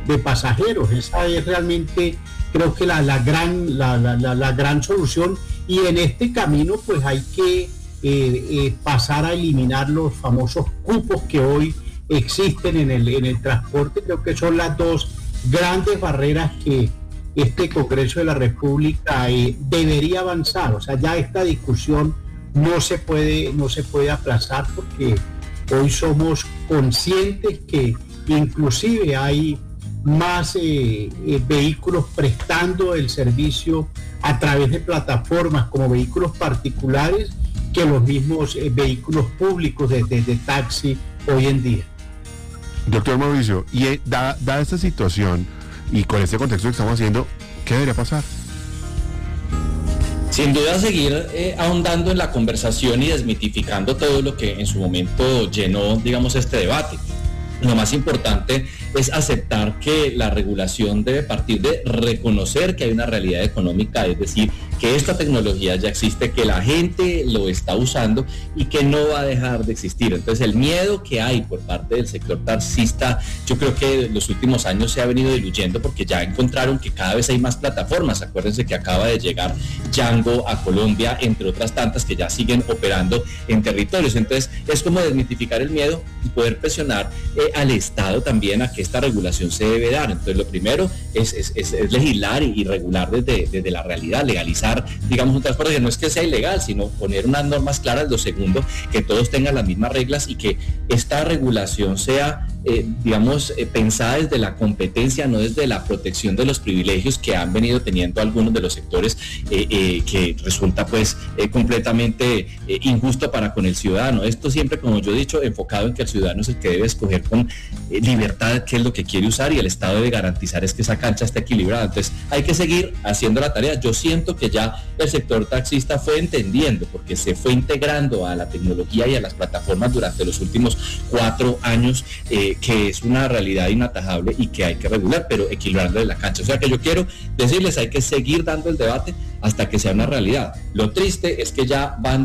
de pasajeros. Esa es realmente, creo que la gran solución, y en este camino pues hay que pasar a eliminar los famosos cupos que hoy existen en el transporte. Creo que son las dos grandes barreras que este Congreso de la República debería avanzar. O sea, ya esta discusión no se puede aplazar, porque hoy somos conscientes que inclusive hay más vehículos prestando el servicio a través de plataformas como vehículos particulares que los mismos vehículos públicos de taxi hoy en día. Doctor Mauricio, y dada esta situación y con este contexto que estamos haciendo, ¿qué debería pasar? Sin duda seguir ahondando en la conversación y desmitificando todo lo que en su momento llenó, digamos, este debate. Lo más importante es aceptar que la regulación debe partir de reconocer que hay una realidad económica, es decir, que esta tecnología ya existe, que la gente lo está usando y que no va a dejar de existir. Entonces el miedo que hay por parte del sector taxista, yo creo que en los últimos años se ha venido diluyendo, porque ya encontraron que cada vez hay más plataformas. Acuérdense que acaba de llegar Django a Colombia, entre otras tantas que ya siguen operando en territorios. Entonces es como desmitificar el miedo y poder presionar al Estado también a que esta regulación se debe dar. Entonces lo primero es legislar y regular desde la realidad, legalizar, digamos, un transporte que no es que sea ilegal, sino poner unas normas claras. Lo segundo, que todos tengan las mismas reglas y que esta regulación sea pensada desde la competencia, no desde la protección de los privilegios que han venido teniendo algunos de los sectores, que resulta pues completamente injusto para con el ciudadano. Esto siempre, como yo he dicho, enfocado en que el ciudadano es el que debe escoger con libertad qué es lo que quiere usar, y el Estado debe garantizar es que esa cancha esté equilibrada. Entonces hay que seguir haciendo la tarea. Yo siento que ya el sector taxista fue entendiendo, porque se fue integrando a la tecnología y a las plataformas durante los últimos 4 años, que es una realidad inatajable y que hay que regular, pero equilibrando de la cancha. O sea que yo quiero decirles, hay que seguir dando el debate hasta que sea una realidad. Lo triste es que ya van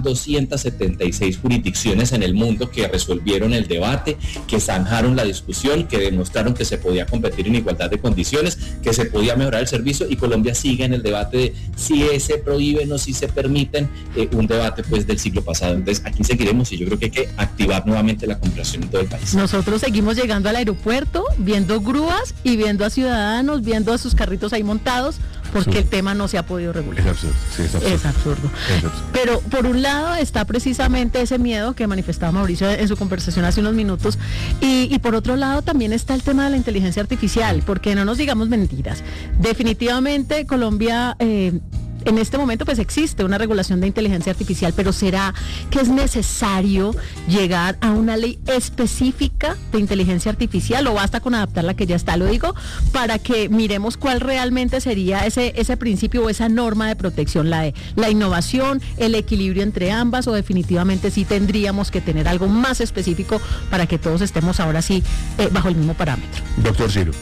276 jurisdicciones en el mundo que resolvieron el debate, que zanjaron la discusión, que demostraron que se podía competir en igualdad de condiciones, que se podía mejorar el servicio, y Colombia sigue en el debate de si se prohíben o si se permiten, un debate pues del siglo pasado. Entonces aquí seguiremos, y yo creo que hay que activar nuevamente la conversación en todo el país. Nosotros seguimos llegando al aeropuerto, viendo grúas y viendo a ciudadanos, viendo a sus carritos ahí montados, porque el tema no se ha podido regular. Es absurdo, sí, es absurdo. Pero por un lado está precisamente ese miedo que manifestaba Mauricio en su conversación hace unos minutos, y por otro lado también está el tema de la inteligencia artificial, porque no nos digamos mentiras. Definitivamente Colombia en este momento pues existe una regulación de inteligencia artificial, pero ¿será que es necesario llegar a una ley específica de inteligencia artificial, o basta con adaptar la que ya está? Lo digo para que miremos cuál realmente sería ese principio o esa norma de protección, la innovación, el equilibrio entre ambas, o definitivamente sí tendríamos que tener algo más específico para que todos estemos ahora sí bajo el mismo parámetro. Doctor Ciro.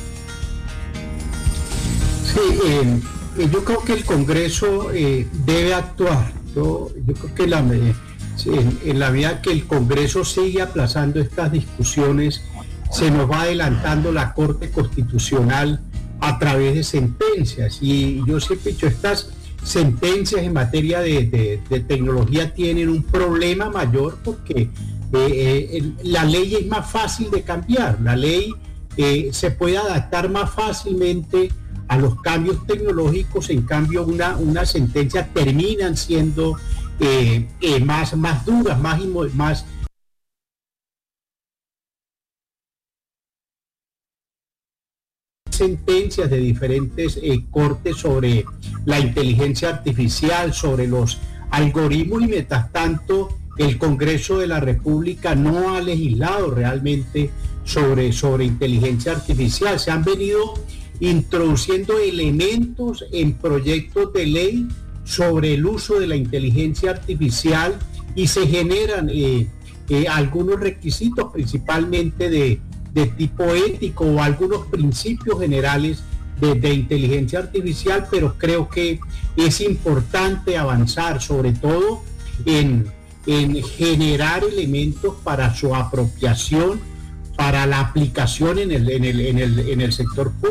Sí, yo creo que el Congreso debe actuar. Yo creo que en la medida que el Congreso sigue aplazando estas discusiones, se nos va adelantando la Corte Constitucional a través de sentencias. Y yo siempre he dicho, estas sentencias en materia de tecnología tienen un problema mayor, porque la ley es más fácil de cambiar. La ley se puede adaptar más fácilmente a los cambios tecnológicos. En cambio una sentencia terminan siendo más duras, más sentencias de diferentes cortes sobre la inteligencia artificial, sobre los algoritmos, y mientras tanto el Congreso de la República no ha legislado realmente sobre inteligencia artificial. Se han venido introduciendo elementos en proyectos de ley sobre el uso de la inteligencia artificial, y se generan algunos requisitos, principalmente de tipo ético, o algunos principios generales de inteligencia artificial, pero creo que es importante avanzar, sobre todo en generar elementos para su apropiación, para la aplicación en el sector público.